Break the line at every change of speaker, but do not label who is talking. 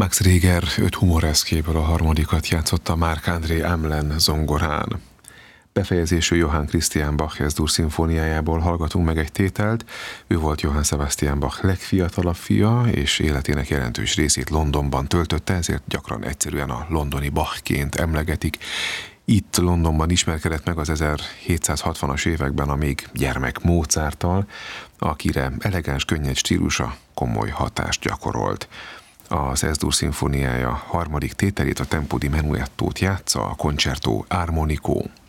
Max Reger 5 humoreszkéből a harmadikat játszotta Marc André Hamelin zongorán. Befejezésű Johann Christian Bach Ez-dur szimfóniájából hallgatunk meg egy tételt. Ő volt Johann Sebastian Bach legfiatalabb fia, és életének jelentős részét Londonban töltötte, ezért gyakran egyszerűen a londoni Bachként emlegetik. Itt Londonban ismerkedett meg az 1760-as években a még gyermek Mozarttal, akire elegáns, könnyed stílusa komoly hatást gyakorolt. Az Ez-dur szimfóniája harmadik tételét, a Tempo di Menuettót játsza a Concerto Armonico.